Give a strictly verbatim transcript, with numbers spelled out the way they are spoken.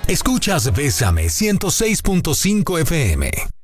Escuchas Bésame ciento seis punto cinco F M.